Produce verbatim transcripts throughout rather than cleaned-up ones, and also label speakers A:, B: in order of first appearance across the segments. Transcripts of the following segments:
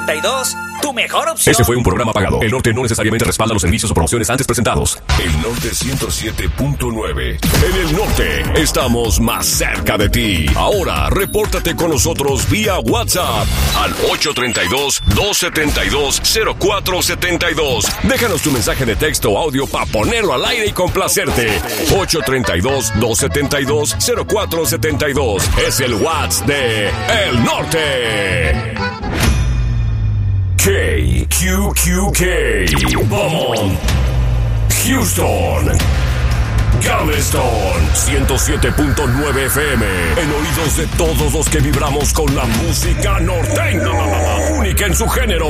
A: treinta y dos, tu mejor opción.
B: Este fue un programa pagado. El Norte no necesariamente respalda los servicios o promociones antes presentados. El Norte ciento siete punto nueve. En el Norte estamos más cerca de ti. Ahora, repórtate con nosotros vía WhatsApp al ocho tres dos, dos siete dos, cero cuatro siete dos. Déjanos tu mensaje de texto o audio para ponerlo al aire y complacerte. ocho tres dos, dos siete dos, cero cuatro siete dos. Es el WhatsApp de El Norte. K Q Q K, Beaumont, Houston, Galveston, ciento siete punto nueve F M, en oídos de todos los que vibramos con la música norteña, única en su género.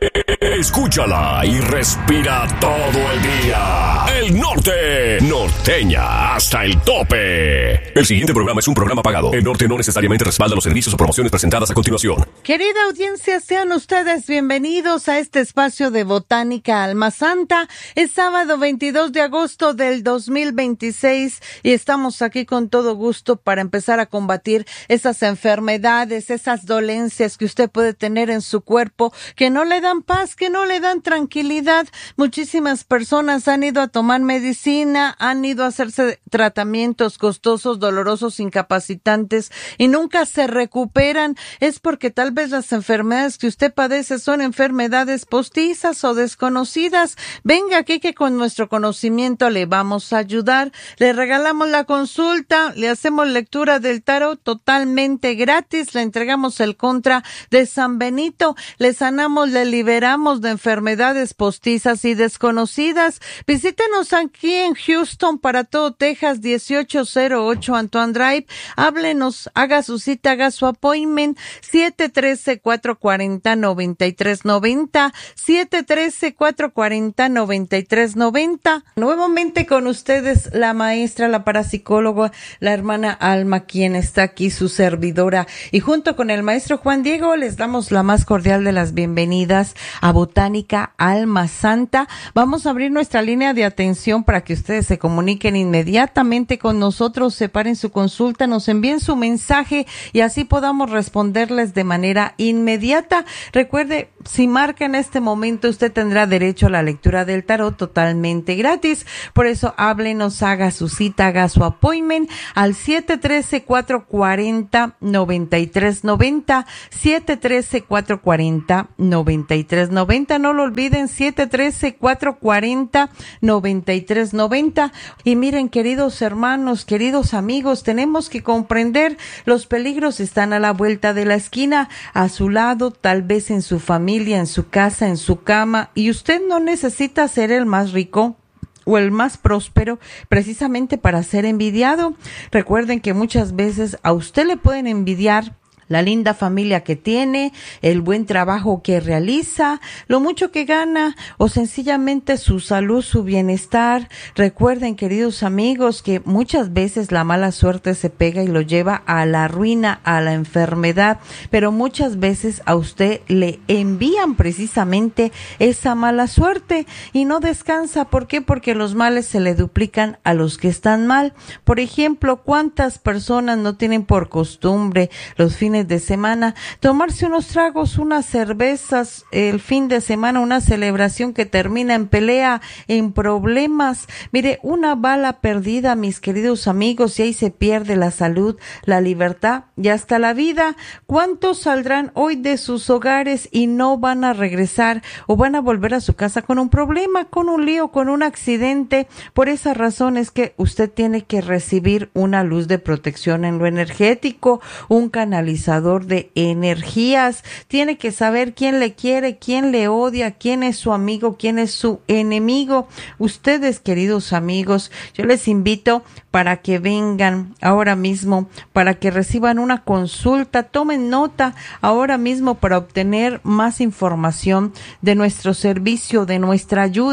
B: Escúchala y respira todo el día. El Norte, norteña hasta el tope. El siguiente programa es un programa pagado. El Norte no necesariamente respalda los servicios o promociones presentadas a continuación.
C: Querida audiencia, sean ustedes bienvenidos a este espacio de Botánica Alma Santa. Es sábado veintidós de agosto del dos mil veintiséis y estamos aquí con todo gusto para empezar a combatir esas enfermedades, esas dolencias que usted puede tener en su cuerpo, que no le dan paz, que no le dan tranquilidad. Muchísimas personas han ido a tomar medicina, han ido a hacerse tratamientos costosos, dolorosos, incapacitantes y nunca se recuperan. Es porque tal vez las enfermedades que usted padece son enfermedades postizas o desconocidas. Venga aquí que con nuestro conocimiento le vamos a ayudar. Le regalamos la consulta, le hacemos lectura del tarot totalmente gratis, le entregamos el contra de San Benito, le sanamos, le liberamos de enfermedades postizas y desconocidas. Visítenos aquí en Houston, para todo Texas, dieciocho cero ocho Antoine Drive. Háblenos, haga su cita, haga su appointment, siete uno tres, cuatro cuatro cero, nueve tres nueve cero, siete uno tres, cuatro cuatro cero, nueve tres nueve cero. Nuevamente con ustedes la maestra, la parapsicóloga, la hermana Alma, quien está aquí, su servidora, y junto con el maestro Juan Diego les damos la más cordial de las bienvenidas a Botánica Alma Santa. Vamos a abrir nuestra línea de atención para que ustedes se comuniquen inmediatamente con nosotros, separen su consulta, nos envíen su mensaje y así podamos responderles de manera inmediata. Recuerde, si marca en este momento, usted tendrá derecho a la lectura del tarot totalmente gratis. Por eso háblenos, haga su cita, haga su appointment al siete uno tres, cuatro cuatro cero, nueve tres nueve cero, siete uno tres, cuatro cuatro cero, nueve tres nueve cero. No lo olviden, siete uno tres, cuatro cuatro cero, nueve tres nueve cero. Y miren, queridos hermanos, queridos amigos, tenemos que comprender, los peligros están a la vuelta de la esquina, a su lado, tal vez en su familia, en su casa, en su cama, y usted no necesita ser el más rico o el más próspero precisamente para ser envidiado. Recuerden que muchas veces a usted le pueden envidiar la linda familia que tiene, el buen trabajo que realiza, lo mucho que gana o sencillamente su salud, su bienestar. Recuerden, queridos amigos, que muchas veces la mala suerte se pega y lo lleva a la ruina, a la enfermedad, pero muchas veces a usted le envían precisamente esa mala suerte y no descansa. ¿Por qué? Porque los males se le duplican a los que están mal. Por ejemplo, ¿cuántas personas no tienen por costumbre los fines de semana tomarse unos tragos, unas cervezas el fin de semana, una celebración que termina en pelea, en problemas? Mire, una bala perdida, mis queridos amigos, y ahí se pierde la salud, la libertad y hasta la vida. ¿Cuántos saldrán hoy de sus hogares y no van a regresar o van a volver a su casa con un problema, con un lío, con un accidente? Por esa razón es que usted tiene que recibir una luz de protección en lo energético, un canalizador de energías. Tiene que saber quién le quiere, quién le odia, quién es su amigo, quién es su enemigo. Ustedes, queridos amigos, yo les invito para que vengan ahora mismo, para que reciban una consulta, tomen nota ahora mismo para obtener más información de nuestro servicio, de nuestra ayuda.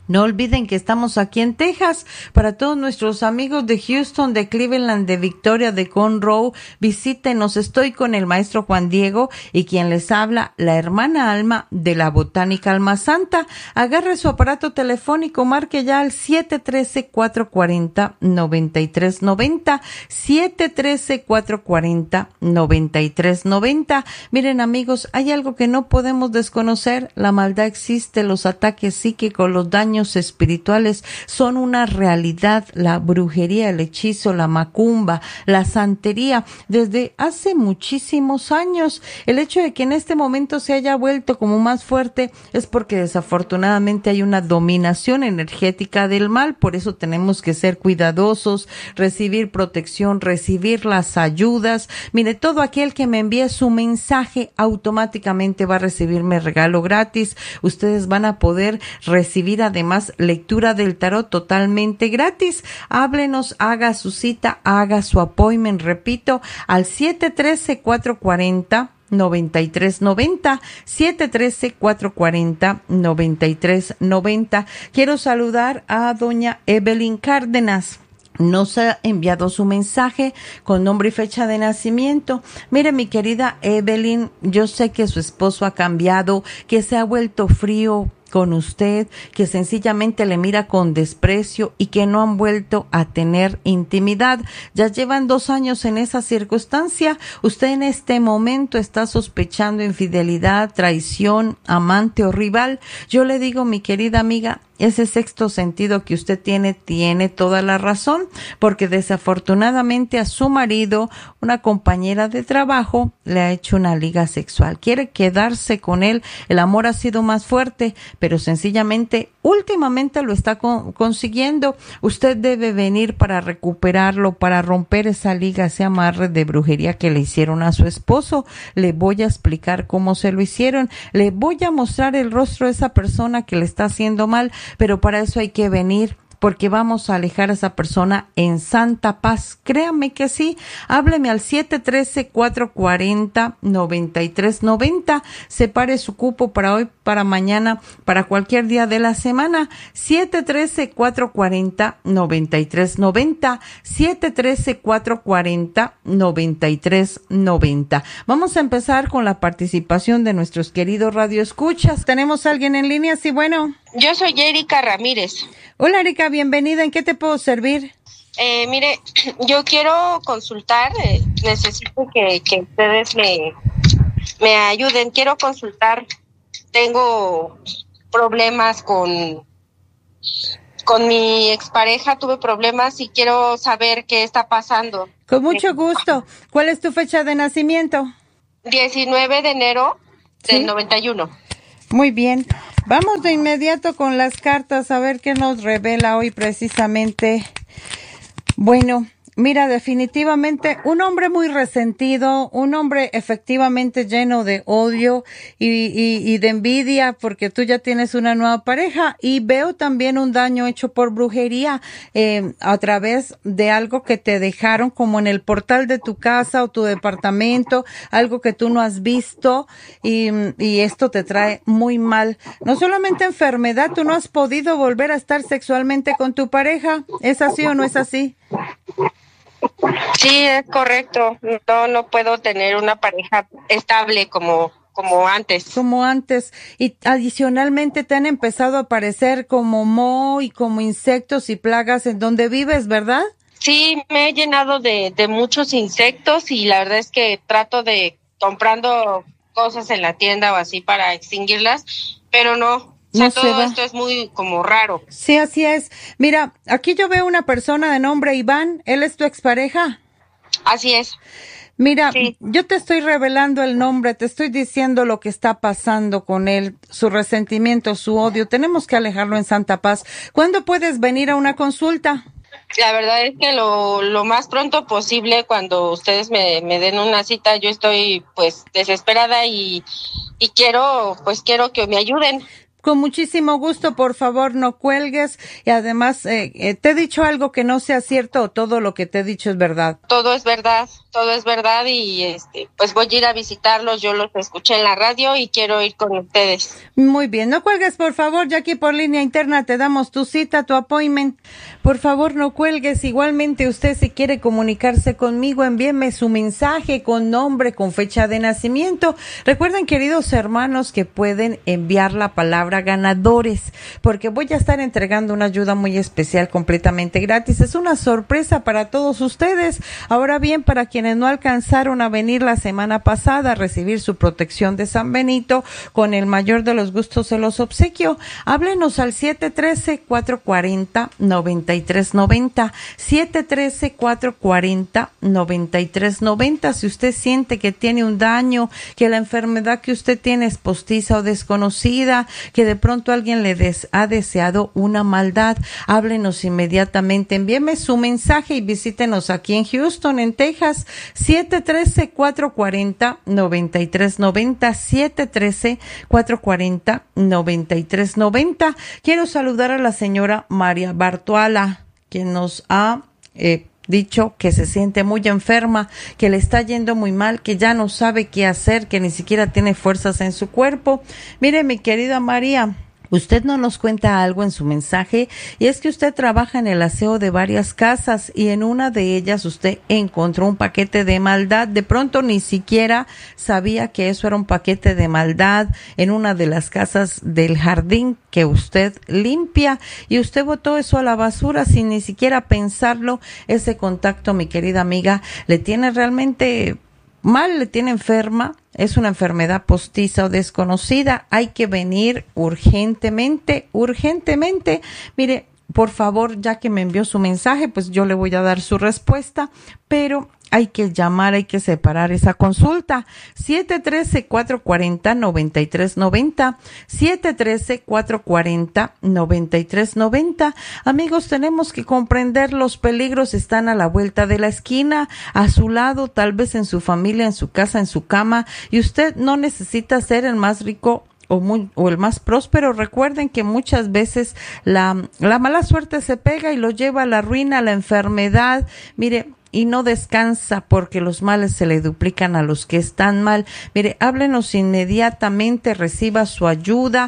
C: No olviden que estamos aquí en Texas. Para todos nuestros amigos de Houston, de Cleveland, de Victoria, de Conroe, visítenos. Estoy con el maestro Juan Diego y quien les habla, la hermana Alma de la Botánica Alma Santa. Agarre su aparato telefónico, marque ya al siete uno tres, cuatro cuatro cero, nueve tres nueve cero, siete uno tres, cuatro cuatro cero, nueve tres nueve cero. Miren, amigos, hay algo que no podemos desconocer. La maldad existe, los ataques psíquicos, los daños espirituales son una realidad. La brujería, el hechizo, la macumba, la santería, desde hace muchísimos años. El hecho de que en este momento se haya vuelto como más fuerte es porque desafortunadamente hay una dominación energética del mal. Por eso tenemos que ser cuidadosos, recibir protección, recibir las ayudas. Mire, todo aquel que me envíe su mensaje automáticamente va a recibir mi regalo gratis. Ustedes van a poder recibir además lectura del tarot totalmente gratis. Háblenos, haga su cita, haga su appointment, repito, al siete uno tres, cuatro cuatro cero, nueve tres nueve cero, siete uno tres, cuatro cuatro cero, nueve tres nueve cero. Quiero saludar a doña Evelyn Cárdenas. Nos ha enviado su mensaje con nombre y fecha de nacimiento. Mire, mi querida Evelyn, yo sé que su esposo ha cambiado, que se ha vuelto frío con usted, que sencillamente le mira con desprecio y que no han vuelto a tener intimidad. Ya llevan dos años en esa circunstancia. Usted en este momento está sospechando infidelidad, traición, amante o rival. Yo le digo, mi querida amiga, ese sexto sentido que usted tiene, tiene toda la razón, porque desafortunadamente a su marido, una compañera de trabajo, le ha hecho una liga sexual. Quiere quedarse con él, el amor ha sido más fuerte, pero sencillamente, últimamente lo está con, consiguiendo. Usted debe venir para recuperarlo, para romper esa liga, ese amarre de brujería que le hicieron a su esposo. Le voy a explicar cómo se lo hicieron, le voy a mostrar el rostro de esa persona que le está haciendo mal, pero para eso hay que venir, porque vamos a alejar a esa persona en santa paz. Créame que sí. Hábleme al siete uno tres, cuatro cuatro cero, nueve tres nueve cero. Separe su cupo para hoy, para mañana, para cualquier día de la semana. siete uno tres, cuatro cuatro cero, nueve tres nueve cero. siete uno tres, cuatro cuatro cero, nueve tres nueve cero. Vamos a empezar con la participación de nuestros queridos radioescuchas. ¿Tenemos a alguien en línea? Sí, bueno.
D: Yo soy Erika Ramírez.
C: Hola, Erika, bienvenida. ¿En qué te puedo servir?
D: Eh, mire, yo quiero consultar, eh, necesito que, que ustedes me, me ayuden. Quiero consultar, tengo problemas con, con mi expareja, tuve problemas y quiero saber qué está pasando.
C: Con mucho gusto. ¿Cuál es tu fecha de nacimiento?
D: diecinueve de enero del
C: ¿Sí?
D: noventa y uno.
C: Muy bien. Vamos de inmediato con las cartas a ver qué nos revela hoy precisamente. Bueno, mira, definitivamente un hombre muy resentido, un hombre efectivamente lleno de odio y, y, y de envidia porque tú ya tienes una nueva pareja, y veo también un daño hecho por brujería eh, a través de algo que te dejaron como en el portal de tu casa o tu departamento, algo que tú no has visto, y, y esto te trae muy mal. No solamente enfermedad, tú no has podido volver a estar sexualmente con tu pareja. ¿Es así o no es así?
D: Sí, es correcto. No, no puedo tener una pareja estable como, como antes.
C: Como antes. Y adicionalmente te han empezado a aparecer como moho y como insectos y plagas en donde vives, ¿verdad?
D: Sí, me he llenado de, de muchos insectos y la verdad es que trato de comprando cosas en la tienda o así para extinguirlas, pero no. O sea,
C: No se
D: todo
C: va.
D: esto es muy como raro.
C: Sí, así es. Mira, aquí yo veo una persona de nombre Iván. ¿Él es tu expareja?
D: Así es.
C: Mira,
D: Sí.
C: yo te estoy revelando el nombre, te estoy diciendo lo que está pasando con él, su resentimiento, su odio. Tenemos que alejarlo en santa paz. ¿Cuándo puedes venir a una consulta?
D: La verdad es que lo, lo más pronto posible, cuando ustedes me, me den una cita, yo estoy pues desesperada y, y quiero, pues quiero que me ayuden.
C: Con muchísimo gusto, por favor, no cuelgues. Y además, eh, eh, ¿te he dicho algo que no sea cierto o todo lo que te he dicho es verdad?
D: Todo es verdad, todo es verdad y este, pues voy a ir a visitarlos. Yo los escuché en la radio y quiero ir con ustedes.
C: Muy bien, no cuelgues, por favor. Ya aquí por línea interna te damos tu cita, tu appointment. Por favor, no cuelgues. Igualmente, usted si quiere comunicarse conmigo, envíeme su mensaje con nombre, con fecha de nacimiento. Recuerden, queridos hermanos, que pueden enviar la palabra ganadores, porque voy a estar entregando una ayuda muy especial completamente gratis. Es una sorpresa para todos ustedes. Ahora bien, para quienes no alcanzaron a venir la semana pasada a recibir su protección de San Benito, con el mayor de los gustos se los obsequio. Háblenos al siete uno tres, cuatro cuatro cero, nueve tres nueve cero, siete uno tres, cuatro cuatro cero, nueve tres nueve cero. Si usted siente que tiene un daño, que la enfermedad que usted tiene es postiza o desconocida, que de pronto alguien le des, ha deseado una maldad, háblenos inmediatamente, envíeme su mensaje y visítenos aquí en Houston, en Texas, siete uno tres, cuatro cuatro cero, nueve tres nueve cero, siete uno tres, cuatro cuatro cero, nueve tres nueve cero. Quiero saludar a la señora María Bartuala, quien nos ha eh, dicho que se siente muy enferma, que le está yendo muy mal, que ya no sabe qué hacer, que ni siquiera tiene fuerzas en su cuerpo. Mire, mi querida María, usted no nos cuenta algo en su mensaje, y es que usted trabaja en el aseo de varias casas y en una de ellas usted encontró un paquete de maldad. De pronto ni siquiera sabía que eso era un paquete de maldad en una de las casas del jardín que usted limpia, y usted botó eso a la basura sin ni siquiera pensarlo. Ese contacto, mi querida amiga, le tiene realmente mal, le tiene enferma. Es una enfermedad postiza o desconocida. Hay que venir urgentemente, urgentemente. Mire, por favor, ya que me envió su mensaje, pues yo le voy a dar su respuesta, pero hay que llamar, hay que separar esa consulta. siete uno tres, cuatro cuatro cero, nueve tres nueve cero, siete uno tres, cuatro cuatro cero, nueve tres nueve cero. Amigos, tenemos que comprender los peligros están a la vuelta de la esquina, a su lado, tal vez en su familia, en su casa, en su cama, y usted no necesita ser el más rico o, muy, o el más próspero. Recuerden que muchas veces la, la mala suerte se pega y lo lleva a la ruina, a la enfermedad. Mire, y no descansa porque los males se le duplican a los que están mal. Mire, háblenos inmediatamente, reciba su ayuda.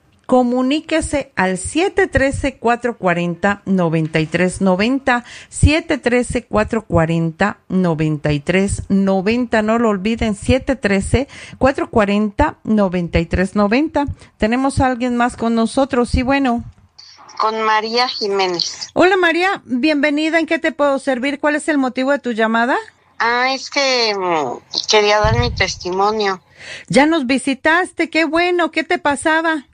C: Comuníquese al siete uno tres, cuatro cuatro cero, nueve tres nueve cero, siete uno tres, cuatro cuatro cero, nueve tres nueve cero. No lo olviden, siete uno tres, cuatro cuatro cero, nueve tres nueve cero. Tenemos a alguien más con nosotros. Sí, bueno.
E: Con María Jiménez.
C: Hola María, bienvenida. ¿En qué te puedo servir? ¿Cuál es el motivo de tu llamada?
E: Ah, es que mmm, quería dar mi testimonio.
C: Ya nos visitaste, qué bueno. ¿Qué te pasaba?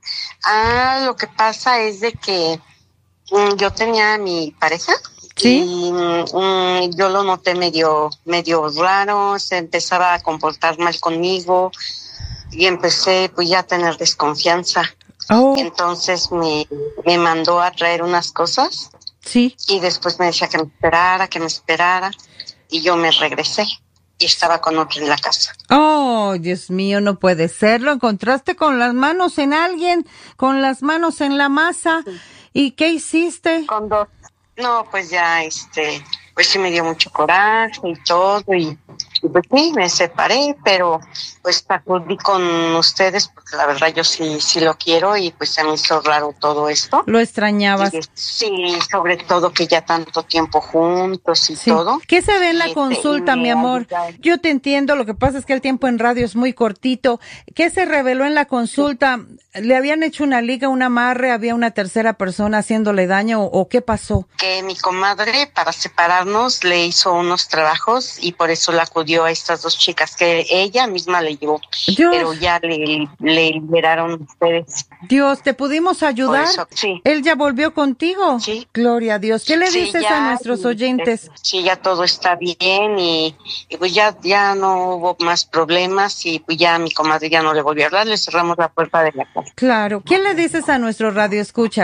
E: Ah, lo que pasa es de que mmm, yo tenía a mi pareja.
C: ¿Sí?
E: Y mmm, yo lo noté medio, medio raro, se empezaba a comportar mal conmigo y empecé pues ya a tener desconfianza.
C: Oh.
E: Entonces me, me mandó a traer unas cosas.
C: Sí.
E: Y después me decía que me esperara, que me esperara. Y yo me regresé y estaba con otro en la casa.
C: Oh, Dios mío, no puede ser. Lo encontraste con las manos en alguien, con las manos en la masa. Sí. ¿Y qué hiciste?
E: Con dos. No, pues ya, este, pues sí me dio mucho coraje y todo. Y, y pues sí, me separé, pero pues acudí con ustedes porque la verdad yo sí sí lo quiero y pues se me hizo raro todo esto.
C: ¿Lo extrañabas?
E: Y, sí, sobre todo que ya tanto tiempo juntos y
C: sí.
E: todo.
C: ¿Qué se ve en la y consulta, mi amor? Ayuda. Yo te entiendo, lo que pasa es que el tiempo en radio es muy cortito. ¿Qué se reveló en la consulta? Sí. ¿Le habían hecho una liga, un amarre? ¿Había una tercera persona haciéndole daño o, o qué pasó?
E: Que mi comadre, para separarnos, le hizo unos trabajos y por eso la acudió a estas dos chicas que ella misma le llevó, Dios. Pero ya le, le liberaron ustedes.
C: Dios, ¿te pudimos ayudar?
E: Eso, sí.
C: ¿Él ya volvió contigo?
E: Sí.
C: Gloria a Dios. ¿Qué le
E: sí,
C: dices
E: ya,
C: a nuestros oyentes?
E: Sí, ya todo está bien y, y pues ya, ya no hubo más problemas y pues ya mi comadre ya no le volvió a hablar, le cerramos la puerta de la casa.
C: Claro. ¿Qué le dices a nuestros radioescuchas?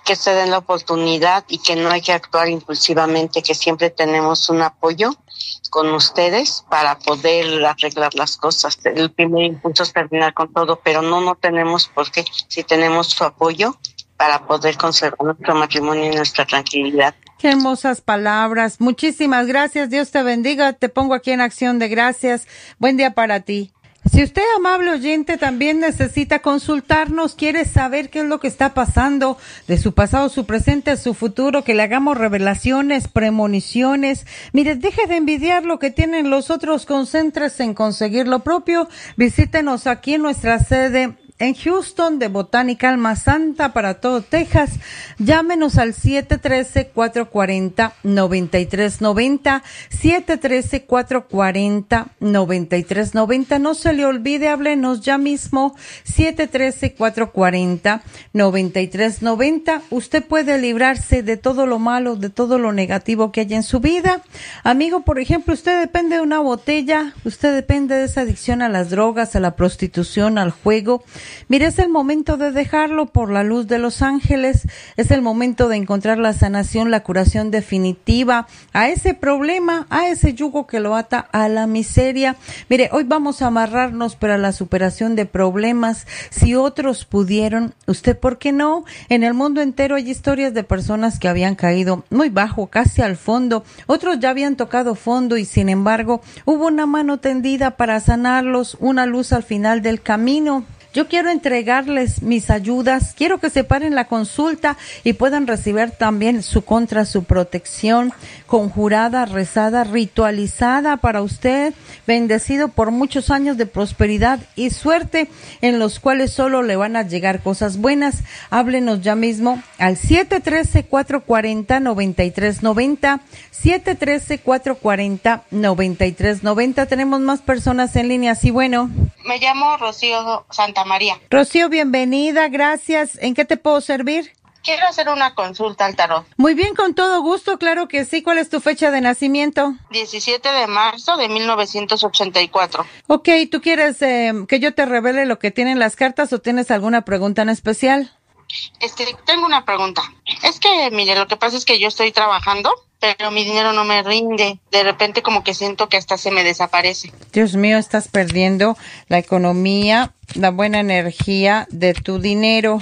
E: que se den la oportunidad y que no hay que actuar impulsivamente, que siempre tenemos un apoyo con ustedes para poder arreglar las cosas. El primer impulso es terminar con todo, pero no, no tenemos por qué, si tenemos su apoyo para poder conservar nuestro matrimonio y nuestra tranquilidad.
C: Qué hermosas palabras. Muchísimas gracias. Dios te bendiga. Te pongo aquí en acción de gracias. Buen día para ti. Si usted, amable oyente, también necesita consultarnos, quiere saber qué es lo que está pasando de su pasado, su presente, su futuro, que le hagamos revelaciones, premoniciones, mire, deje de envidiar lo que tienen los otros, concéntrese en conseguir lo propio. Visítenos aquí en nuestra sede en Houston de Botánica Alma Santa para todo Texas. Llámenos al siete uno tres, cuatro cuatro cero, nueve tres nueve cero, siete uno tres, cuatro cuatro cero, nueve tres nueve cero. No se le olvide, háblenos ya mismo, siete uno tres, cuatro cuatro cero, nueve tres nueve cero. Usted puede librarse de todo lo malo, de todo lo negativo que hay en su vida. Amigo, por ejemplo, usted depende de una botella, usted depende de esa adicción a las drogas, a la prostitución, al juego. Mire, es el momento de dejarlo por la luz de los ángeles, es el momento de encontrar la sanación, la curación definitiva a ese problema, a ese yugo que lo ata a la miseria. Mire, hoy vamos a amarrarnos para la superación de problemas. Si otros pudieron, ¿usted por qué no? En el mundo entero hay historias de personas que habían caído muy bajo, casi al fondo, otros ya habían tocado fondo y sin embargo hubo una mano tendida para sanarlos, una luz al final del camino. Yo quiero entregarles mis ayudas, quiero que se paren la consulta y puedan recibir también su contra, su protección conjurada, rezada, ritualizada para usted, bendecido por muchos años de prosperidad y suerte en los cuales solo le van a llegar cosas buenas. Háblenos ya mismo al siete uno tres, cuatro cuatro cero, nueve tres nueve cero, siete uno tres, cuatro cuatro cero, nueve tres nueve cero. Tenemos más personas en línea, sí, bueno.
F: Me llamo Rocío Santa María.
C: Rocío, bienvenida, gracias. ¿En qué te puedo servir?
F: Quiero hacer una consulta al tarot.
C: Muy bien, con todo gusto, claro que sí. ¿Cuál es tu fecha de nacimiento?
F: diecisiete de marzo de mil novecientos ochenta y cuatro.
C: Ok, ¿tú quieres eh, que yo te revele lo que tienen las cartas o tienes alguna pregunta en especial?
F: Este, tengo una pregunta. Es que, mire, lo que pasa es que yo estoy trabajando, pero mi dinero no me rinde. De repente como que siento que hasta se me desaparece.
C: Dios mío, estás perdiendo la economía, la buena energía de tu dinero.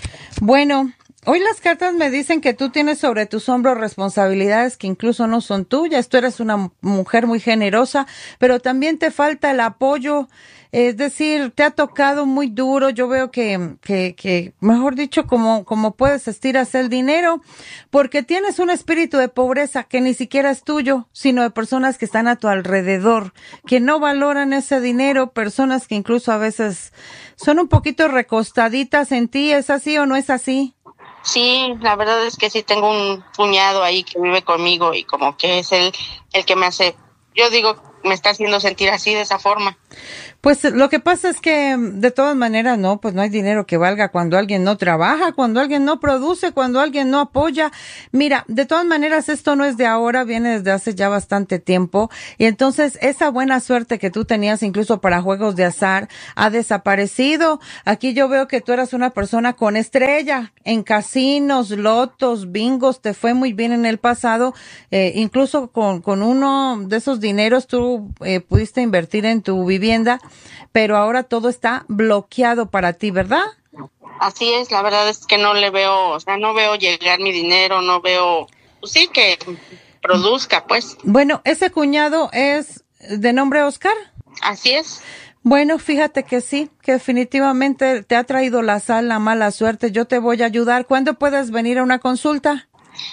C: Bueno, hoy las cartas me dicen que tú tienes sobre tus hombros responsabilidades que incluso no son tuyas. Tú eres una mujer muy generosa, pero también te falta el apoyo. Es decir, te ha tocado muy duro. Yo veo que, que, que, mejor dicho, como, como puedes estiras el dinero, porque tienes un espíritu de pobreza que ni siquiera es tuyo, sino de personas que están a tu alrededor, que no valoran ese dinero, personas que incluso a veces son un poquito recostaditas en ti. ¿Es así o no es así?
F: Sí, la verdad es que sí tengo un cuñado ahí que vive conmigo y como que es el, el que me hace, yo digo, me está haciendo sentir así, de esa forma.
C: Pues lo que pasa es que de todas maneras no, pues no hay dinero que valga cuando alguien no trabaja, cuando alguien no produce, cuando alguien no apoya. Mira, de todas maneras esto no es de ahora, viene desde hace ya bastante tiempo y entonces esa buena suerte que tú tenías incluso para juegos de azar ha desaparecido. Aquí yo veo que tú eras una persona con estrella en casinos, lotos, bingos, te fue muy bien en el pasado, eh, incluso con, con uno de esos dineros tú eh, pudiste invertir en tu vivienda. Pero ahora todo está bloqueado para ti, ¿verdad?
F: Así es, la verdad es que no le veo, o sea, no veo llegar mi dinero, no veo, pues sí, que produzca, pues.
C: Bueno, ¿ese cuñado es de nombre Oscar?
F: Así es.
C: Bueno, fíjate que sí, que definitivamente te ha traído la sal, la mala suerte. Yo te voy a ayudar. ¿Cuándo puedes venir a una consulta?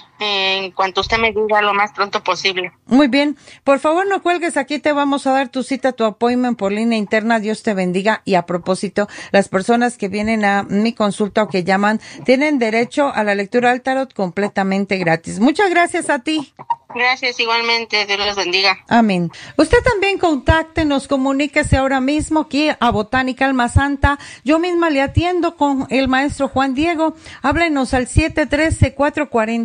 F: En cuanto usted me diga, lo más pronto posible.
C: Muy bien. Por favor, no cuelgues. Aquí te vamos a dar tu cita, tu appointment por línea interna. Dios te bendiga. Y a propósito, las personas que vienen a mi consulta o que llaman tienen derecho a la lectura del tarot completamente gratis. Muchas gracias a ti.
F: Gracias, igualmente. Dios los bendiga.
C: Amén. Usted también contáctenos, comuníquese ahora mismo aquí a Botánica Alma Santa. Yo misma le atiendo con el maestro Juan Diego. Háblenos al siete uno tres, cuatro cuatro cero, nueve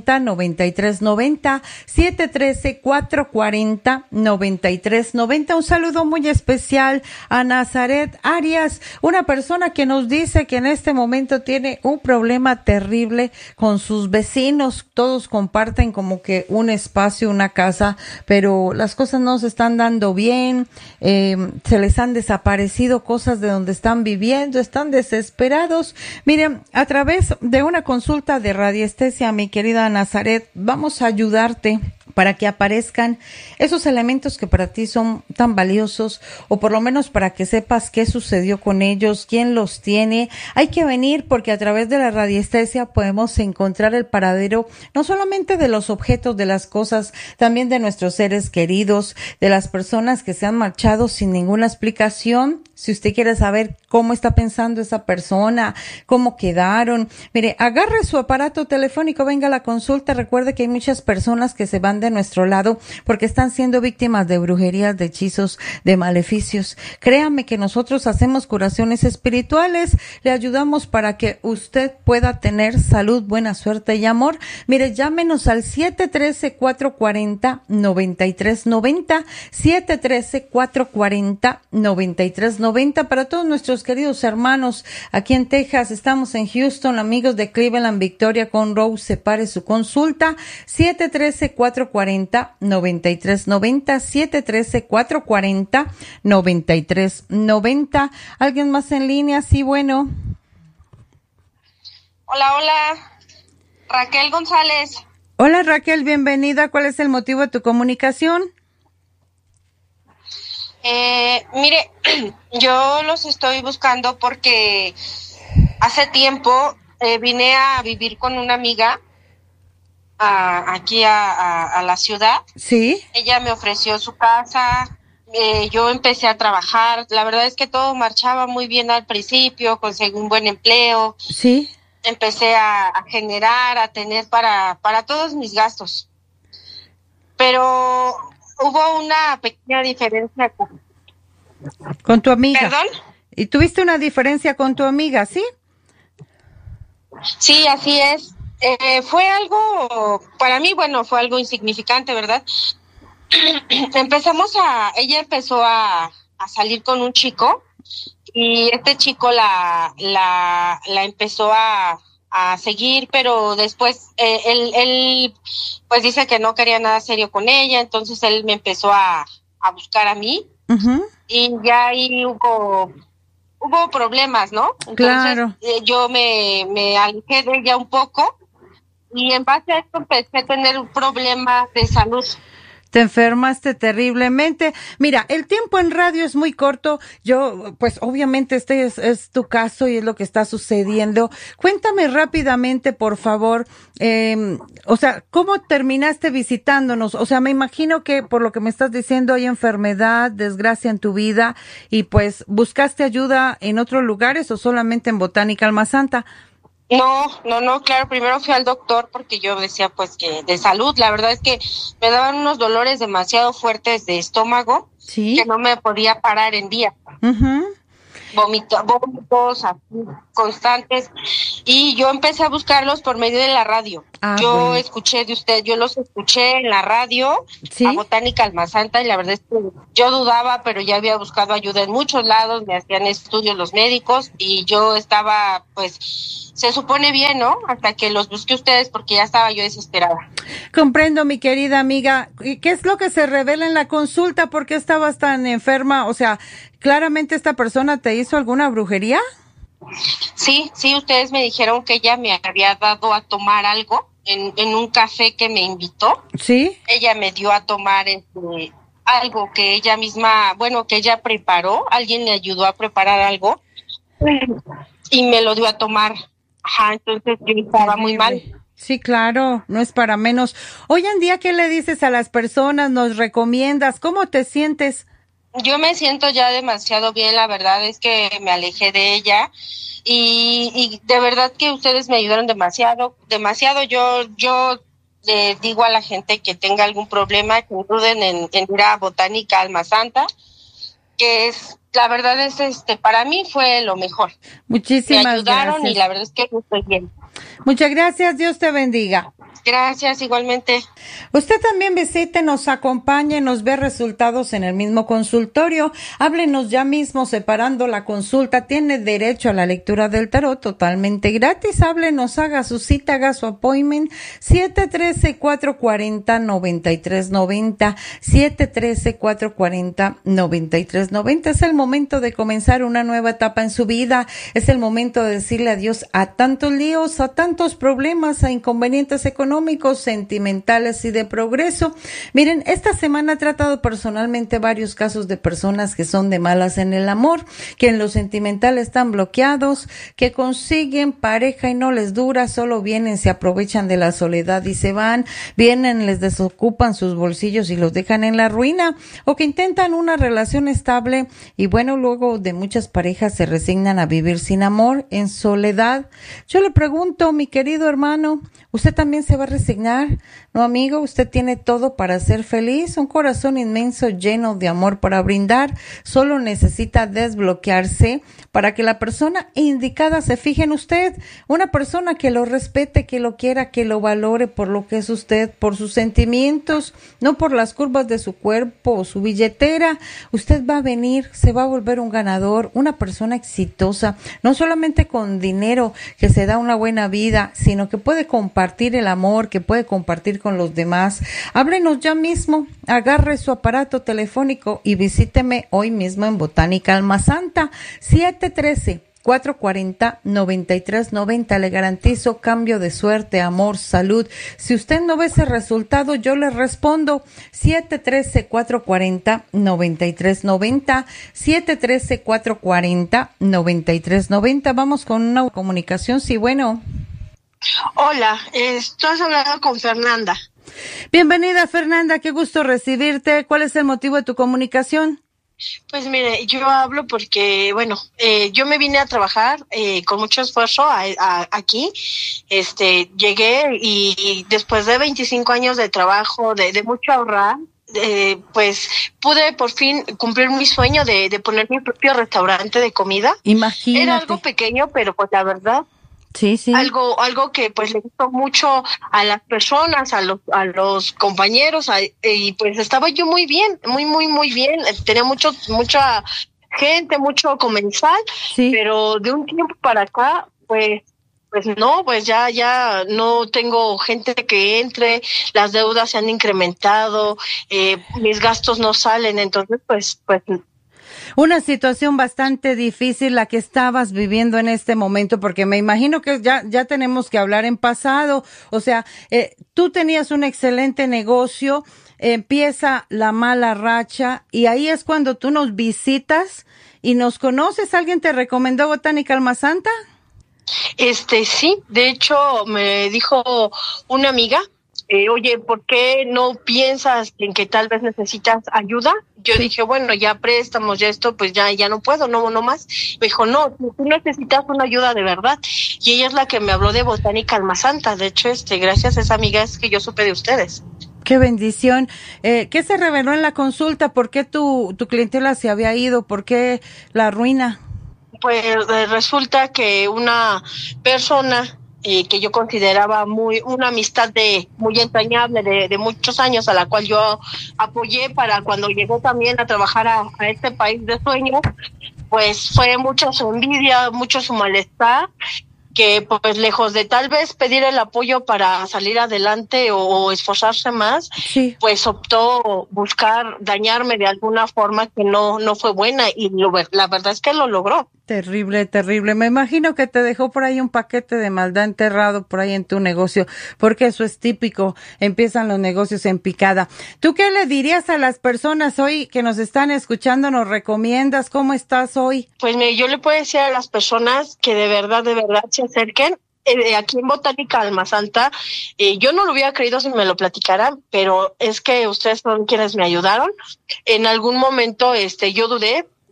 C: noventa y tres noventa, siete uno tres, cuatro cuatro cero, noventa y tres noventa. Un saludo muy especial a Nazaret Arias, una persona que nos dice que en este momento tiene un problema terrible con sus vecinos. Todos comparten como que un espacio, una casa, pero las cosas no se están dando bien, eh, se les han desaparecido cosas de donde están viviendo, están desesperados. Miren, a través de una consulta de radiestesia, mi querida Nazaret, vamos a ayudarte para que aparezcan esos elementos que para ti son tan valiosos, o por lo menos para que sepas qué sucedió con ellos, quién los tiene. Hay que venir porque a través de la radiestesia podemos encontrar el paradero no solamente de los objetos, de las cosas, también de nuestros seres queridos, de las personas que se han marchado sin ninguna explicación. Si usted quiere saber cómo está pensando esa persona, cómo quedaron, mire, agarre su aparato telefónico, venga a la consulta. Recuerde que hay muchas personas que se van de nuestro lado porque están siendo víctimas de brujerías, de hechizos, de maleficios. Créame que nosotros hacemos curaciones espirituales, le ayudamos para que usted pueda tener salud, buena suerte y amor. Mire, llámenos al siete uno tres, cuatro cuatro cero, noventa y tres noventa, siete uno tres, cuatro cuatro cero, noventa y tres noventa. Para todos nuestros queridos hermanos aquí en Texas, estamos en Houston, amigos de Cleveland, Victoria, con Rose, separe su consulta, siete uno tres, cuatro cuatro cero, noventa y tres noventa, siete uno tres, cuatro cuatro cero, noventa y tres noventa. ¿Alguien más en línea? Sí, bueno.
D: Hola, hola. Raquel González.
C: Hola, Raquel, bienvenida. ¿Cuál es el motivo de tu comunicación?
D: Eh, mire, yo los estoy buscando porque hace tiempo eh, vine a vivir con una amiga a, aquí a, a, a la ciudad.
C: Sí.
D: Ella me ofreció su casa, eh, yo empecé a trabajar. La verdad es que todo marchaba muy bien al principio, conseguí un buen empleo.
C: Sí.
D: Empecé a, a generar, a tener para, para todos mis gastos. Pero hubo una pequeña diferencia con...
C: ¿Con tu amiga?
D: ¿Perdón?
C: ¿Y tuviste una diferencia con tu amiga, sí?
D: Sí, así es. Eh, fue algo, para mí, bueno, fue algo insignificante, ¿verdad? Empezamos a, ella empezó a, a salir con un chico y este chico la, la, la empezó a, a seguir, pero después eh, él, él, pues dice que no quería nada serio con ella, entonces él me empezó a, a buscar a mí. Uh-huh. Y ya ahí hubo hubo problemas, ¿no? Entonces,
C: claro.
D: eh, yo me, me alejé de ella un poco y en base a esto empecé a tener un problema de salud.
C: Te enfermaste terriblemente. Mira, el tiempo en radio es muy corto. Yo, pues obviamente este es, es tu caso y es lo que está sucediendo. Cuéntame rápidamente, por favor, eh, o sea, ¿cómo terminaste visitándonos? O sea, me imagino que por lo que me estás diciendo hay enfermedad, desgracia en tu vida y pues ¿buscaste ayuda en otros lugares o solamente en Botánica Alma Santa?
D: No, no, no, claro, primero fui al doctor porque yo decía pues que de salud, la verdad es que me daban unos dolores demasiado fuertes de estómago, ¿sí? Que no me podía parar en día. Uh-huh. Vomito, vómitos así, constantes, y yo empecé a buscarlos por medio de la radio. Ah, yo bueno. escuché de usted, yo los escuché en la radio, ¿sí? A Botánica Alma Santa, y la verdad es que yo dudaba, pero ya había buscado ayuda en muchos lados, me hacían estudios los médicos, y yo estaba, pues, se supone bien, ¿no? Hasta que los busqué ustedes, porque ya estaba yo desesperada.
C: Comprendo, mi querida amiga. ¿Qué es lo que se revela en la consulta? ¿Por qué estabas tan enferma? O sea, ¿claramente esta persona te hizo alguna brujería?
D: Sí, sí, ustedes me dijeron que ella me había dado a tomar algo en, en un café que me invitó.
C: Sí.
D: Ella me dio a tomar este, algo que ella misma, bueno, que ella preparó, alguien le ayudó a preparar algo y me lo dio a tomar. Ajá, entonces yo estaba muy mal.
C: Sí, claro, no es para menos. Hoy en día, ¿qué le dices a las personas? ¿Nos recomiendas? ¿Cómo te sientes?
D: Yo me siento ya demasiado bien, la verdad es que me alejé de ella y, y de verdad que ustedes me ayudaron demasiado, demasiado. Yo yo le digo a la gente que tenga algún problema, que no duden en, en ir a Botánica Alma Santa, que es la verdad es, este, para mí fue lo mejor.
C: Muchísimas
D: Me ayudaron
C: gracias.
D: Y la verdad es que estoy bien.
C: Muchas gracias, Dios te bendiga.
D: Gracias, igualmente.
C: Usted también visite, nos acompañe, nos ve resultados en el mismo consultorio. Háblenos ya mismo separando la consulta. Tiene derecho a la lectura del tarot totalmente gratis. Háblenos, haga su cita, haga su appointment. siete uno tres, cuatro cuatro cero, nueve tres nueve cero. siete uno tres, cuatro cuatro cero, nueve tres nueve cero. Es el momento de comenzar una nueva etapa en su vida. Es el momento de decirle adiós a tantos líos, a tantos problemas, a inconvenientes económicos, sentimentales y de progreso. Miren, esta semana he tratado personalmente varios casos de personas que son de malas en el amor, que en lo sentimental están bloqueados, que consiguen pareja y no les dura, solo vienen, se aprovechan de la soledad y se van, vienen, les desocupan sus bolsillos y los dejan en la ruina, o que intentan una relación estable y bueno, luego de muchas parejas se resignan a vivir sin amor, en soledad. Yo le pregunto, mi querido hermano, ¿usted también se va a resignar? No, amigo, usted tiene todo para ser feliz, un corazón inmenso lleno de amor para brindar, solo necesita desbloquearse para que la persona indicada se fije en usted, una persona que lo respete, que lo quiera, que lo valore por lo que es usted, por sus sentimientos, no por las curvas de su cuerpo o su billetera. Usted va a venir, se va a volver un ganador, una persona exitosa, no solamente con dinero, que se da una buena vida, sino que puede compartir el amor, que puede compartir con los demás. Háblenos ya mismo, agarre su aparato telefónico y visíteme hoy mismo en Botánica Almazanta, siete uno tres, cuatro cuatro cero, nueve tres nueve cero. Le garantizo cambio de suerte, amor, salud. Si usted no ve ese resultado, yo le respondo siete uno tres, cuatro cuatro cero, nueve tres nueve cero, siete uno tres, cuatro cuatro cero, nueve tres nueve cero. Vamos con una comunicación, sí, bueno.
F: Hola, estás hablando con Fernanda.
C: Bienvenida, Fernanda, qué gusto recibirte. ¿Cuál es el motivo de tu comunicación?
F: Pues mire, yo hablo porque, bueno, eh, yo me vine a trabajar eh, con mucho esfuerzo a, a, aquí. Este, llegué y, y después de veinticinco años de trabajo, de, de mucho ahorrar, eh, pues pude por fin cumplir mi sueño de, de poner mi propio restaurante de comida.
C: Imagínate.
F: Era algo pequeño, pero pues la verdad,
C: sí, sí.
F: Algo, algo que pues le gustó mucho a las personas, a los, a los compañeros, a, y pues estaba yo muy bien, muy, muy, muy bien. Tenía mucho, mucha gente, mucho comensal,
C: sí.
F: Pero de un tiempo para acá, pues, pues no, pues ya, ya no tengo gente que entre, las deudas se han incrementado, eh, mis gastos no salen, entonces pues, pues.
C: Una situación bastante difícil la que estabas viviendo en este momento, porque me imagino que ya, ya tenemos que hablar en pasado. O sea, eh, tú tenías un excelente negocio, eh, empieza la mala racha y ahí es cuando tú nos visitas y nos conoces. ¿Alguien te recomendó Botánica Almazanta?
F: Este, sí, de hecho me dijo una amiga, eh, oye, ¿por qué no piensas en que tal vez necesitas ayuda? Yo sí. Dije, bueno, ya préstamos, ya esto, pues ya ya no puedo, no, no más. Me dijo, no, tú necesitas una ayuda de verdad. Y ella es la que me habló de Botánica Almazanta. De hecho, este, gracias a esa amiga es que yo supe de ustedes.
C: Qué bendición. Eh, ¿Qué se reveló en la consulta? ¿Por qué tu, tu clientela se había ido? ¿Por qué la ruina?
F: Pues eh, resulta que una persona eh, que yo consideraba muy una amistad de muy entrañable de, de muchos años, a la cual yo apoyé para cuando llegó también a trabajar a, a este país de sueños, pues fue mucho su envidia, mucho su malestar, que pues lejos de tal vez pedir el apoyo para salir adelante o, o esforzarse más,
C: sí.
F: Pues optó buscar dañarme de alguna forma que no no fue buena y lo, la verdad es que lo logró.
C: Terrible, terrible. Me imagino que te dejó por ahí un paquete de maldad enterrado por ahí en tu negocio, porque eso es típico, empiezan los negocios en picada. ¿Tú qué le dirías a las personas hoy que nos están escuchando, nos recomiendas? ¿Cómo estás hoy?
F: Pues mire, yo le puedo decir a las personas que de verdad, de verdad se acerquen. Eh, aquí en Botánica Almazanta, eh, yo no lo hubiera creído si me lo platicaran, pero es que ustedes son quienes me ayudaron. En algún momento este yo dudé,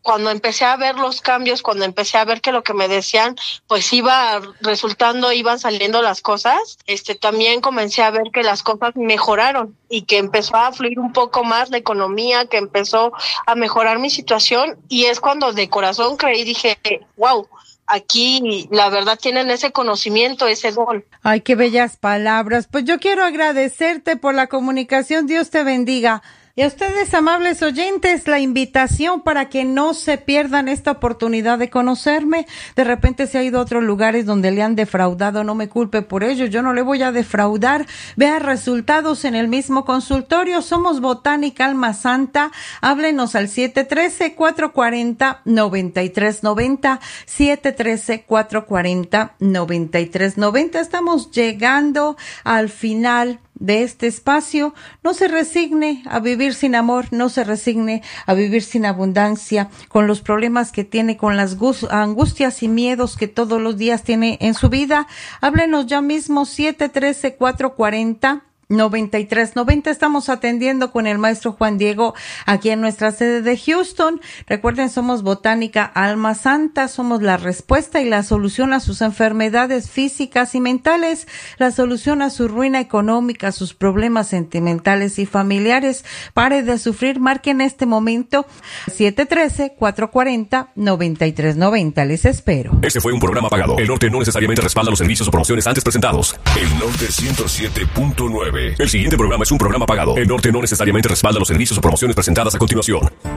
F: cuando empecé a ver los cambios, cuando empecé a ver que lo que me decían, pues iba resultando, iban saliendo las cosas, este, también comencé a ver que las cosas mejoraron y que empezó a fluir un poco más la economía, que empezó a mejorar mi situación, y es cuando de corazón creí, dije, wow, aquí la verdad tienen ese conocimiento, ese don.
C: Ay, qué bellas palabras. Pues yo quiero agradecerte por la comunicación. Dios te bendiga. Y a ustedes, amables oyentes, la invitación para que no se pierdan esta oportunidad de conocerme. De repente se ha ido a otros lugares donde le han defraudado, no me culpe por ello, yo no le voy a defraudar. Vea resultados en el mismo consultorio. Somos Botánica Alma Santa. Háblenos al siete uno tres, cuatro cuatro cero, nueve tres nueve cero, siete uno tres, cuatro cuatro cero, nueve tres nueve cero. Estamos llegando al final de este espacio. No se resigne a vivir sin amor, no se resigne a vivir sin abundancia, con los problemas que tiene, con las angustias y miedos que todos los días tiene en su vida. Háblenos ya mismo, siete uno tres, cuatro cuatro cero, nueve tres nueve cero. Estamos atendiendo con el maestro Juan Diego aquí en nuestra sede de Houston. Recuerden, somos Botánica Alma Santa, somos la respuesta y la solución a sus enfermedades físicas y mentales, la solución a su ruina económica, a sus problemas sentimentales y familiares. Pare de sufrir, marque en este momento siete uno tres, cuatro cuatro cero, nueve tres nueve cero. Les espero.
B: Este fue un programa pagado. El Norte no necesariamente respalda los servicios o promociones antes presentados. El Norte ciento siete punto nueve. El siguiente programa es un programa pagado. El Norte no necesariamente respalda los servicios o promociones presentadas a continuación.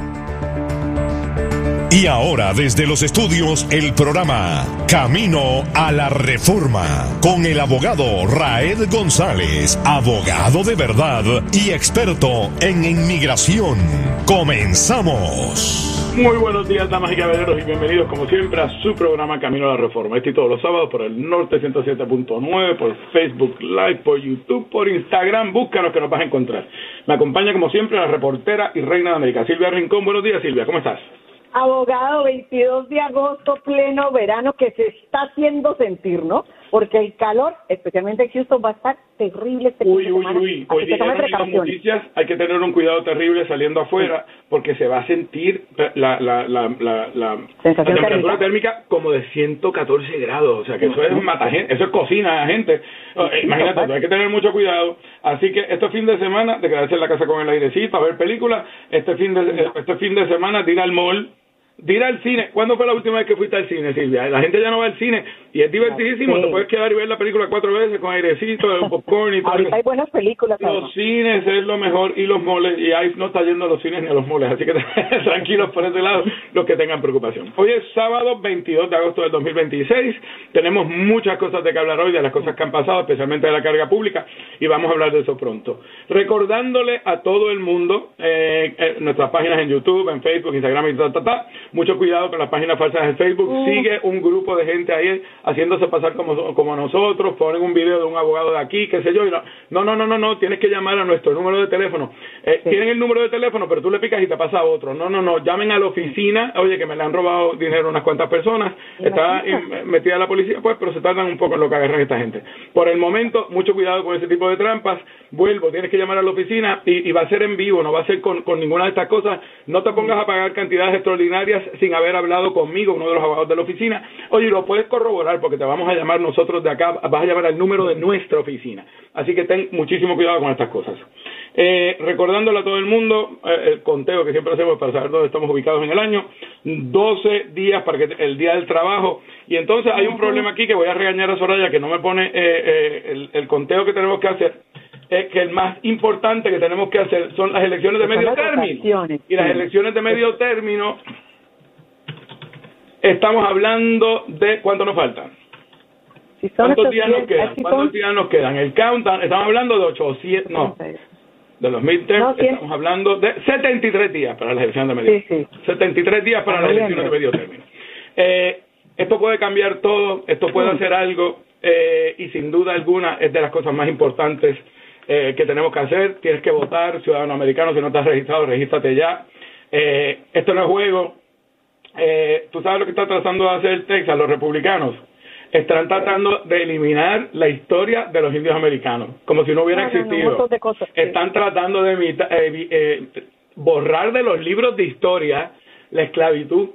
G: Y ahora, desde los estudios, el programa Camino a la Reforma, con el abogado Raed González, abogado de verdad y experto en inmigración. ¡Comenzamos!
H: Muy buenos días, damas y caballeros, y bienvenidos como siempre a su programa Camino a la Reforma. Este y todos los sábados por el Norte ciento siete punto nueve, por Facebook Live, por YouTube, por Instagram. Búscanos que nos vas a encontrar. Me acompaña como siempre la reportera y reina de América, Silvia Rincón. Buenos días, Silvia, ¿cómo estás?
I: Abogado, veintidós de agosto, pleno verano, que se está haciendo sentir, ¿no? Porque el calor, especialmente en Houston, va a estar terrible este
H: Uy,
I: fin de
H: uy,
I: semana.
H: uy.
I: Así
H: Hoy
I: que
H: día
I: tome
H: en las
I: precauciones.
H: noticias hay que tener un cuidado terrible saliendo afuera, porque se va a sentir la, la, la, la, la, la temperatura térmica como de ciento catorce grados. O sea, que eso es mata gente, eso es cocina a gente. Imagínate, hay que tener mucho cuidado. Así que este fin de semana, de quedarse en la casa con el airecito, a ver películas. Este fin de, este fin de semana, de ir al mall, de ir al cine. ¿Cuándo fue la última vez que fuiste al cine, Silvia? La gente ya no va al cine y es divertidísimo. Sí. Te puedes quedar y ver la película cuatro veces con airecito, el popcorn y todo.
I: Ahorita hay buenas películas.
H: Los
I: además. Cines
H: es lo mejor, y los moles, y ahí no está yendo a los cines ni a los moles, así que tranquilos por ese lado los que tengan preocupación. Hoy es sábado veintidós de agosto del dos mil veintiséis. Tenemos muchas cosas de que hablar hoy, de las cosas que han pasado, especialmente de la carga pública, y vamos a hablar de eso pronto. Recordándole a todo el mundo eh, eh, nuestras páginas en YouTube, en Facebook, Instagram y ta, ta, ta. Mucho cuidado con las páginas falsas en Facebook. Uh. Sigue un grupo de gente ahí haciéndose pasar como, como nosotros, ponen un video de un abogado de aquí, qué sé yo, y no, no, no, no, no, no, tienes que llamar a nuestro número de teléfono. Eh, sí. Tienen el número de teléfono, pero tú le picas y te pasa a otro. No, no, no, llamen a la oficina. Oye, que me le han robado dinero unas cuantas personas, está metida la policía, pues, pero se tardan un poco en lo que agarran esta gente. Por el momento, mucho cuidado con ese tipo de trampas. Vuelvo, tienes que llamar a la oficina y, y va a ser en vivo, no va a ser con, con ninguna de estas cosas. No te pongas a pagar cantidades extraordinarias sin haber hablado conmigo, uno de los abogados de la oficina. Oye, lo puedes corroborar porque te vamos a llamar nosotros de acá, vas a llamar al número de nuestra oficina. Así que ten muchísimo cuidado con estas cosas. Eh, recordándole a todo el mundo eh, el conteo que siempre hacemos para saber dónde estamos ubicados en el año, doce días para que el día del trabajo, y entonces hay un problema aquí que voy a regañar a Soraya que no me pone eh, eh, el, el conteo que tenemos que hacer. Es que el más importante que tenemos que hacer son las elecciones de medio término, y las elecciones de medio término estamos hablando de ¿cuánto nos faltan?
I: Si
H: ¿Cuántos días nos quedan? ¿Cuántos días nos quedan? El countdown, estamos hablando de ochocientos, no, de los midterms, no, estamos hablando de setenta y tres días para las elecciones de medio término. Sí, sí. setenta y tres días para las elecciones de medio término. Eh, esto puede cambiar todo, esto puede hacer algo, eh, y sin duda alguna es de las cosas más importantes eh, que tenemos que hacer. Tienes que votar, ciudadano americano, si no estás registrado, regístrate ya. Eh, esto no es juego. Eh, ¿Tú sabes lo que está tratando de hacer Texas, los republicanos? Están tratando de eliminar la historia de los indios americanos, como si no hubiera no, existido. No, no, de cosas, sí. Están tratando de imitar, eh, eh, borrar de los libros de historia la esclavitud,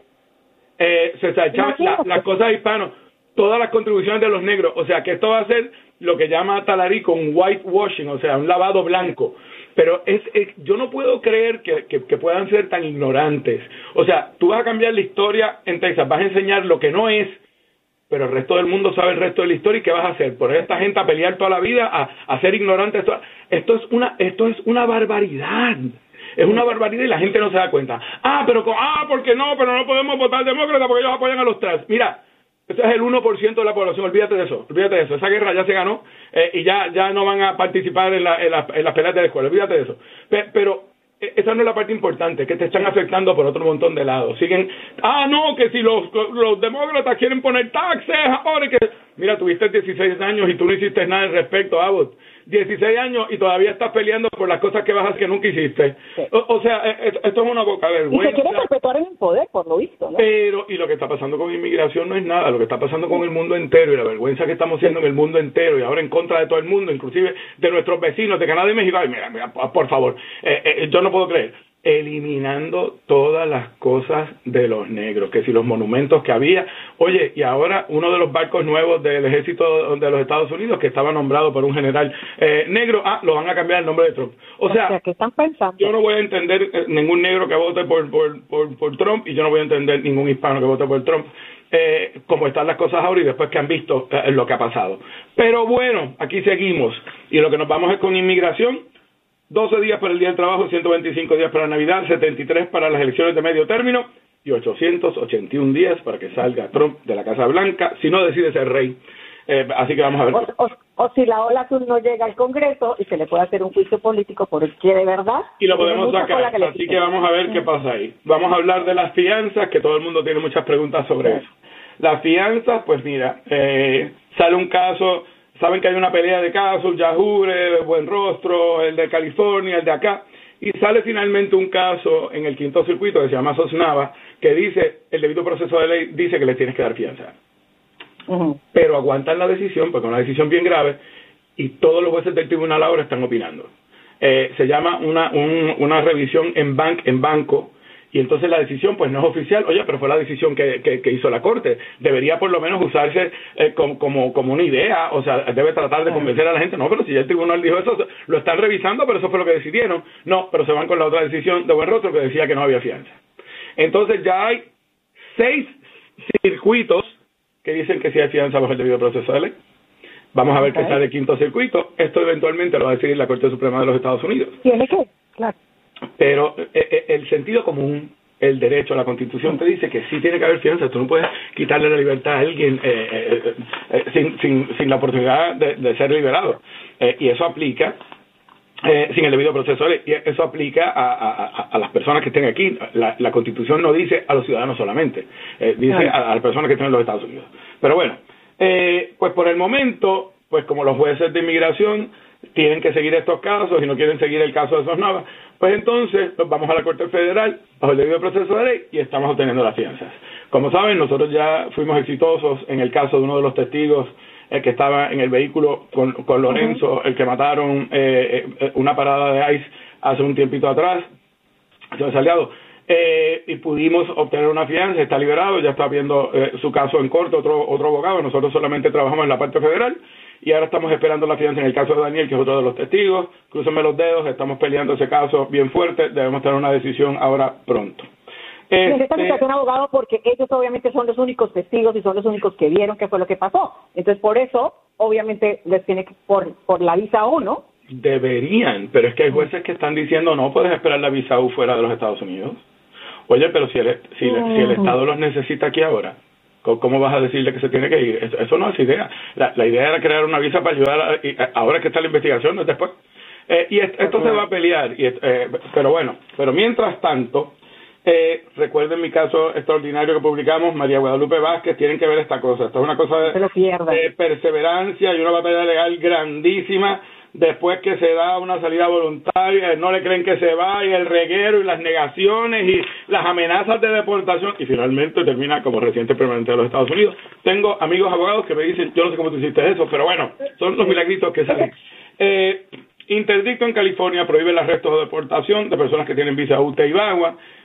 H: eh, se echan la, las cosas hispanos, todas las contribuciones de los negros. O sea, que esto va a ser lo que llama Talarico un whitewashing, o sea, un lavado blanco. Pero es, es yo no puedo creer que, que, que puedan ser tan ignorantes. O sea, tú vas a cambiar la historia en Texas, vas a enseñar lo que no es, pero el resto del mundo sabe el resto de la historia. ¿Y qué vas a hacer? ¿Poner a esta gente a pelear toda la vida, a, a ser ignorantes? Esto, esto es una esto es una barbaridad. Es una barbaridad y la gente no se da cuenta. Ah, pero ah, ¿por qué no? Pero no podemos votar demócrata porque ellos apoyan a los trans. Mira, ese es el uno por ciento de la población. Olvídate de eso. Olvídate de eso. Esa guerra ya se ganó eh, y ya ya no van a participar en, la, en, la, en las peleas de la escuela. Olvídate de eso. Pero, pero esa no es la parte importante, que te están afectando por otro montón de lados. Siguen, ah, no, que si los, los demócratas quieren poner taxes ahora, que mira, tuviste dieciséis años y tú no hiciste nada al respecto, Abbott. dieciséis años y todavía estás peleando por las cosas que vas a hacer que nunca hiciste. Sí. O, o sea, esto es una boca vergüenza.
I: Y se quiere perpetuar en el poder, por lo visto, ¿no?
H: Pero, y lo que está pasando con inmigración no es nada, lo que está pasando con el mundo entero y la vergüenza que estamos haciendo en el mundo entero y ahora en contra de todo el mundo, inclusive de nuestros vecinos de Canadá y México. Ay, mira, mira, por favor, eh, eh, yo no puedo creer. Eliminando todas las cosas de los negros, que si los monumentos que había, oye, y ahora uno de los barcos nuevos del ejército de los Estados Unidos, que estaba nombrado por un general eh, negro, ah, lo van a cambiar el nombre de Trump. O sea,
I: o sea ¿qué están pensando?
H: Yo no voy a entender eh, ningún negro que vote por, por, por, por Trump, y yo no voy a entender ningún hispano que vote por Trump, eh, como están las cosas ahora y después que han visto eh, lo que ha pasado. Pero bueno, aquí seguimos, y lo que nos vamos es con inmigración. doce días para el Día del Trabajo, ciento veinticinco días para Navidad, setenta y tres para las elecciones de medio término y ochocientos ochenta y uno días para que salga Trump de la Casa Blanca, si no decide ser rey. Eh, así que vamos a ver.
I: O, o, o si la ola azul no llega al Congreso y se le puede hacer un juicio político por el que de verdad.
H: Y lo podemos sacar, que así que vamos a ver qué pasa ahí. Vamos a hablar de las fianzas, que todo el mundo tiene muchas preguntas sobre eso. Las fianzas, pues mira, eh, sale un caso... Saben que hay una pelea de casos, Yajure, Buen Rostro, el de California, el de acá, y sale finalmente un caso en el quinto circuito que se llama Sosnava, que dice, el debido proceso de ley dice que les tienes que dar fianza. Uh-huh. Pero aguantan la decisión, porque es una decisión bien grave, y todos los jueces del tribunal ahora están opinando. Eh, se llama una, un, una revisión en, bank, en banco, y entonces la decisión pues no es oficial. Oye, pero fue la decisión que, que, que hizo la Corte. Debería por lo menos usarse eh, como, como, como una idea, o sea, debe tratar de convencer a la gente. No, pero si ya el tribunal dijo eso, lo están revisando, pero eso fue lo que decidieron. No, pero se van con la otra decisión de Buen Rostro que decía que no había fianza. Entonces ya hay seis circuitos que dicen que sí hay fianza bajo el debido proceso de ley. Vamos a ver okay. qué sale el quinto circuito. Esto eventualmente lo va a decidir la Corte Suprema de los Estados Unidos.
I: ¿Tiene que? Claro.
H: Pero eh, el sentido común, el derecho, la Constitución te dice que sí tiene que haber fianza. Tú no puedes quitarle la libertad a alguien eh, eh, eh, sin, sin, sin la oportunidad de, de ser liberado. Eh, y eso aplica, eh, sin el debido proceso, y eso aplica a, a, a las personas que estén aquí. La, la Constitución no dice a los ciudadanos solamente, eh, dice a, a las personas que estén en los Estados Unidos. Pero bueno, eh, pues por el momento, pues como los jueces de inmigración tienen que seguir estos casos y no quieren seguir el caso de Sosnava, pues entonces nos vamos a la Corte Federal bajo el debido proceso de ley y estamos obteniendo las fianzas. Como saben, nosotros ya fuimos exitosos en el caso de uno de los testigos eh, que estaba en el vehículo con, con Lorenzo, uh-huh. el que mataron eh, eh, una parada de ICE hace un tiempito atrás, señor Salgado, eh, y pudimos obtener una fianza, está liberado, ya está viendo eh, su caso en corte, otro, otro abogado, nosotros solamente trabajamos en la parte federal. Y ahora estamos esperando la fianza en el caso de Daniel, que es otro de los testigos. Crúcenme los dedos, estamos peleando ese caso bien fuerte. Debemos tener una decisión ahora pronto.
I: Necesitan este, un abogado porque ellos obviamente son los únicos testigos y son los únicos que vieron qué fue lo que pasó. Entonces, por eso, obviamente, les tiene que, por, por la visa U, ¿no?
H: Deberían, pero es que hay jueces que están diciendo no puedes esperar la visa U fuera de los Estados Unidos. Oye, pero si el, si, uh-huh. si el Estado los necesita aquí ahora, ¿cómo vas a decirle que se tiene que ir? Eso, eso no es idea. La, la idea era crear una visa para ayudar, a, y ahora que está la investigación, no es después. Eh, y esto, esto se va a pelear, y, eh, pero bueno, pero mientras tanto, eh, recuerden mi caso extraordinario que publicamos, María Guadalupe Vázquez, tienen que ver esta cosa. Esto es una cosa de, de perseverancia y una batalla legal grandísima. Después que se da una salida voluntaria, no le creen que se va, y el reguero y las negaciones y las amenazas de deportación, y finalmente termina como residente permanente de los Estados Unidos. Tengo amigos abogados que me dicen, yo no sé cómo tú hiciste eso, pero bueno, son los milagritos que salen. Eh, interdicto en California prohíbe el arresto o deportación de personas que tienen visa U T E y VAWA.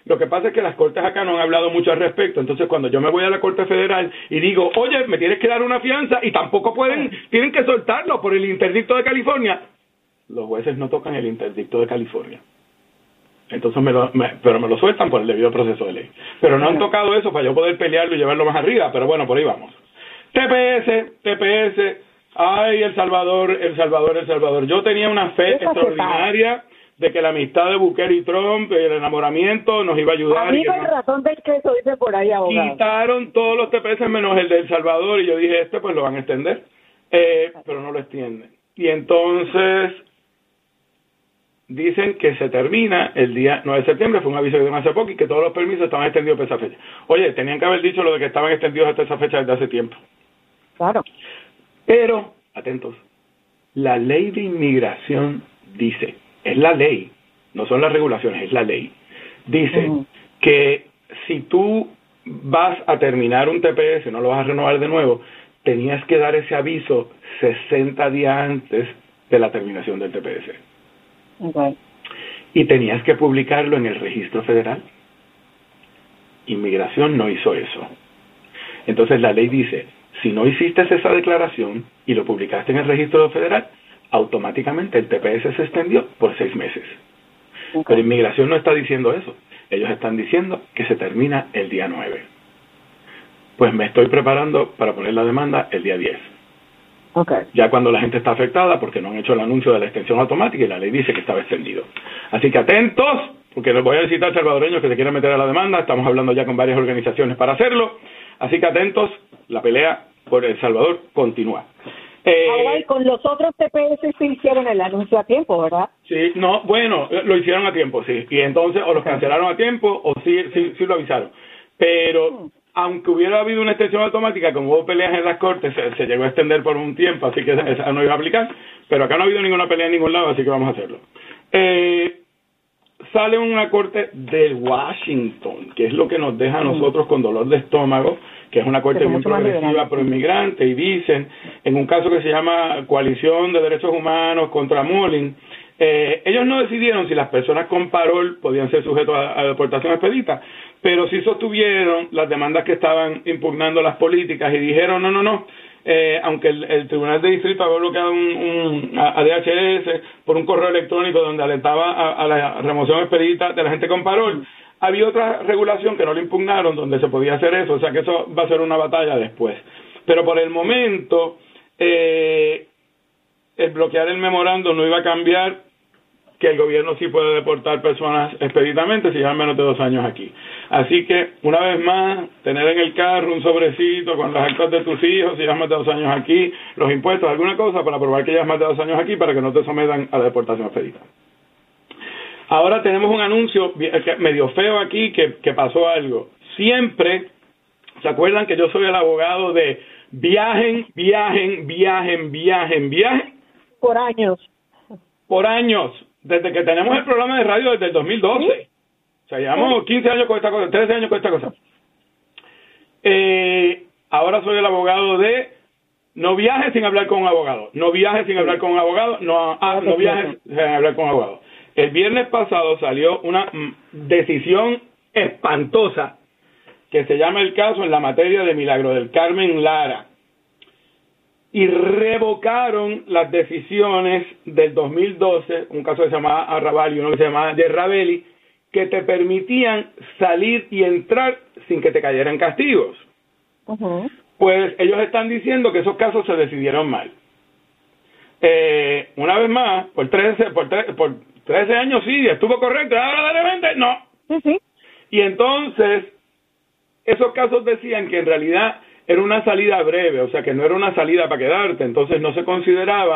H: Lo que pasa es que las cortes acá no han hablado mucho al respecto. Entonces, cuando yo me voy a la Corte Federal y digo, oye, me tienes que dar una fianza y tampoco pueden, tienen que soltarlo por el interdicto de California, los jueces no tocan el interdicto de California. Entonces, me lo, me, pero me lo sueltan por el debido proceso de ley. Pero no han tocado eso para yo poder pelearlo y llevarlo más arriba. Pero bueno, por ahí vamos. T P S, T P S, ay, El Salvador, El Salvador, El Salvador. Yo tenía una fe extraordinaria de que la amistad de Bukele y Trump, el enamoramiento, nos iba a ayudar.
I: A mí no hay razón del queso, dice por ahí, abogado.
H: Quitaron todos los T P S menos el de El Salvador y yo dije, este pues lo van a extender, eh, pero no lo extienden. Y entonces dicen que se termina el día nueve de septiembre, fue un aviso que dieron hace poco y que todos los permisos estaban extendidos para esa fecha. Oye, tenían que haber dicho lo de que estaban extendidos hasta esa fecha desde hace tiempo.
I: Claro.
H: Pero, atentos, la ley de inmigración dice, es la ley, no son las regulaciones, es la ley, dice uh-huh. que si tú vas a terminar un T P S, no lo vas a renovar de nuevo, tenías que dar ese aviso sesenta días antes de la terminación del T P S.
I: Okay.
H: Y tenías que publicarlo en el registro federal. Inmigración no hizo eso. Entonces la ley dice, si no hiciste esa declaración y lo publicaste en el registro federal, automáticamente el T P S se extendió por seis meses. Okay. Pero Inmigración no está diciendo eso. Ellos están diciendo que se termina el día nueve. Pues me estoy preparando para poner la demanda el día diez.
I: Okay.
H: Ya cuando la gente está afectada porque no han hecho el anuncio de la extensión automática y la ley dice que estaba extendido. Así que atentos, porque les voy a visitar salvadoreños que se quieran meter a la demanda. Estamos hablando ya con varias organizaciones para hacerlo. Así que atentos, la pelea por El Salvador continúa.
I: Eh, Ahora, y con los otros T P S sí hicieron el anuncio a tiempo, ¿verdad?
H: Sí, no, bueno, lo hicieron a tiempo, sí. Y entonces o los cancelaron a tiempo o sí, sí, sí lo avisaron. Pero hmm. aunque hubiera habido una extensión automática, como hubo peleas en las cortes, se, se llegó a extender por un tiempo, así que esa, esa no iba a aplicar. Pero acá no ha habido ninguna pelea en ningún lado, así que vamos a hacerlo. Eh, sale una corte de Washington, que es lo que nos deja a nosotros con dolor de estómago, que es una corte bien progresiva pro inmigrante, y dicen, en un caso que se llama Coalición de Derechos Humanos contra Mullin, eh, ellos no decidieron si las personas con parol podían ser sujetos a, a deportación expedita, pero sí sostuvieron las demandas que estaban impugnando las políticas y dijeron, no, no, no, eh, aunque el, el Tribunal de Distrito había bloqueado un, un, a, a D H S por un correo electrónico donde alentaba a, a la remoción expedita de la gente con parol, había otra regulación que no le impugnaron donde se podía hacer eso, o sea que eso va a ser una batalla después. Pero por el momento, eh, el bloquear el memorando no iba a cambiar que el gobierno sí puede deportar personas expeditamente si llevan menos de dos años aquí. Así que, una vez más, tener en el carro un sobrecito con las actas de tus hijos si llevas más de dos años aquí, los impuestos, alguna cosa para probar que llevas más de dos años aquí para que no te sometan a la deportación expedita. Ahora tenemos un anuncio medio feo aquí que, que pasó algo. Siempre, ¿se acuerdan que yo soy el abogado de viajen, viajen, viajen, viajen, viajen?
I: Por años.
H: Por años. Desde que tenemos el programa de radio desde el dos mil doce. ¿Sí? O sea, llevamos quince años con esta cosa, trece años con esta cosa. Eh, ahora soy el abogado de no viajes sin hablar con un abogado. No viajes sin hablar con un abogado. No, ah, no viajes sin hablar con un abogado. El viernes pasado salió una mm, decisión espantosa que se llama el caso en la materia de Milagro del Carmen Lara. Y revocaron las decisiones del dos mil doce, un caso que se llamaba Arrabal y uno que se llamaba de Ravelli, que te permitían salir y entrar sin que te cayeran castigos.
I: Uh-huh.
H: Pues ellos están diciendo que esos casos se decidieron mal. Eh, una vez más, por trece, por, tre- por trece años sí, estuvo correcto, ahora de repente no.
I: Sí, sí.
H: Y entonces, esos casos decían que en realidad era una salida breve, o sea que no era una salida para quedarte, entonces no se consideraba